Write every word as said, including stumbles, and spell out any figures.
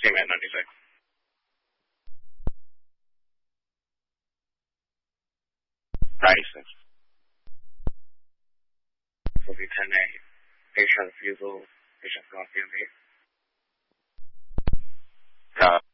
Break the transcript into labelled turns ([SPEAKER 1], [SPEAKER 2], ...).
[SPEAKER 1] Sì, man, ninety-six. ninety-six. So be ten A. Patient refusal, patient not P M V. Uh,